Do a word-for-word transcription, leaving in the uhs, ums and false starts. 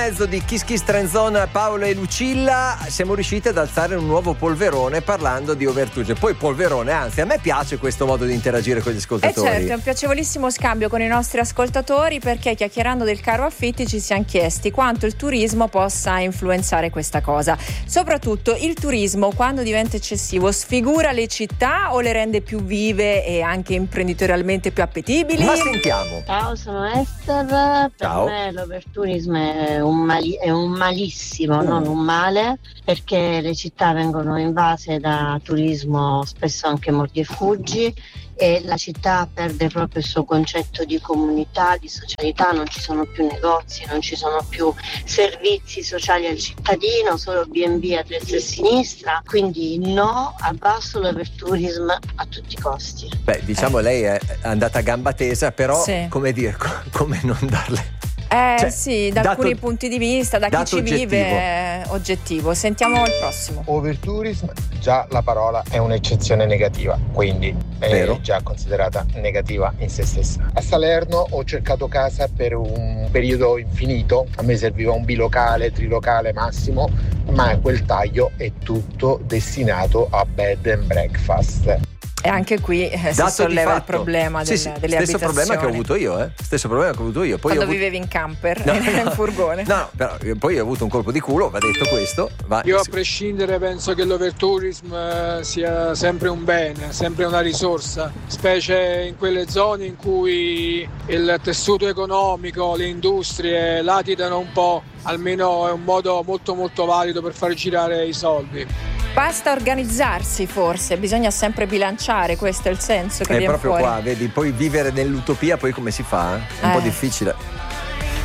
Mezzo di Kiss Kiss Trenzon, Paolo e Lucilla, siamo riusciti ad alzare un nuovo polverone parlando di Overture. Poi polverone, anzi a me piace questo modo di interagire con gli ascoltatori. Eh certo, è un piacevolissimo scambio con i nostri ascoltatori, perché chiacchierando del caro affitti ci siamo chiesti quanto il turismo possa influenzare questa cosa. Soprattutto il turismo, quando diventa eccessivo, sfigura le città o le rende più vive e anche imprenditorialmente più appetibili? Ma sentiamo. Ciao, sono Esther. Per Ciao. me l'overtourism è un, mali- è un malissimo, mm. non un male, perché le città vengono invase da turismo spesso anche mordi e fuggi e la città perde proprio il suo concetto di comunità, di socialità. Non ci sono più negozi, non ci sono più servizi sociali al cittadino, solo B and B a destra e a sinistra. Quindi no, abbasso l'overtourism a tutti i costi. Beh, diciamo lei è andata a gamba tesa, però Sì. come dire, co- come non darle... Eh Cioè, sì, da dato- alcuni punti di vista, da chi dato ci oggettivo. vive è oggettivo. Sentiamo il prossimo. Overtourism, già la parola è un'eccezione negativa, quindi è Vero. già considerata negativa in se stessa. A Salerno ho cercato casa per un periodo infinito, a me serviva un bilocale, trilocale massimo, ma quel taglio è tutto destinato a bed and breakfast. E anche qui eh, si Dato di solleva il fatto. problema Sì, del, sì, delle stesso abitazioni. problema che ho avuto io, eh. Stesso problema che ho avuto io. Poi Quando ho avuto... vivevi in camper, No, in no. furgone. No, no, però eh, poi ho avuto un colpo di culo, va detto questo. Va... Io a prescindere penso che l'overtourism eh, sia sempre un bene, sempre una risorsa, specie in quelle zone in cui il tessuto economico, le industrie latitano un po', almeno è un modo molto molto valido per far girare i soldi. Basta organizzarsi, forse, bisogna sempre bilanciare, questo è il senso che È viene proprio fuori. qua, vedi, poi vivere nell'utopia poi come si fa? È un Eh. po' difficile.